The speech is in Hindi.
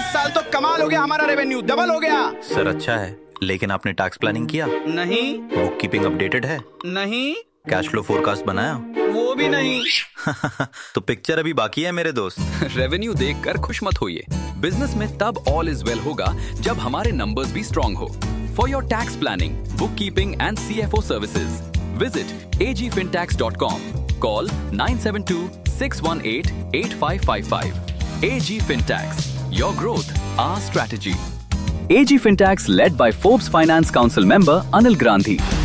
साल तो कमाल हो गया, हमारा रेवेन्यू डबल हो गया। सर अच्छा है, लेकिन आपने टैक्स प्लानिंग किया? नहीं। बुक कीपिंग अपडेटेड है? नहीं। कैश फ्लो फोरकास्ट बनाया? वो भी नहीं। तो पिक्चर अभी बाकी है मेरे दोस्त। रेवेन्यू देखकर खुश मत होइए। बिजनेस में तब ऑल इज वेल होगा जब हमारे नंबर्स भी स्ट्रॉन्ग हो। For your tax planning, book keeping and CFO services, visit agfintax.com. Call 972-618-8555. AG Fintax. Your growth, our strategy. AG Fintax led by Forbes Finance Council member Anil Gandhi.